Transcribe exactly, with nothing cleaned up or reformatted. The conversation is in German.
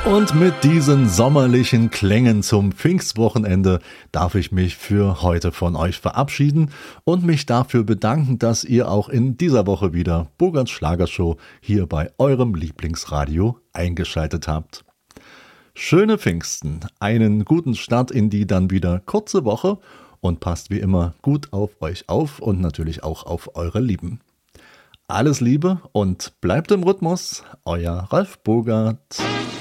Und mit diesen sommerlichen Klängen zum Pfingstwochenende darf ich mich für heute von euch verabschieden und mich dafür bedanken, dass ihr auch in dieser Woche wieder Bogarts Schlagershow hier bei eurem Lieblingsradio eingeschaltet habt. Schöne Pfingsten, einen guten Start in die dann wieder kurze Woche und passt wie immer gut auf euch auf und natürlich auch auf eure Lieben. Alles Liebe und bleibt im Rhythmus, euer Ralf Bogart.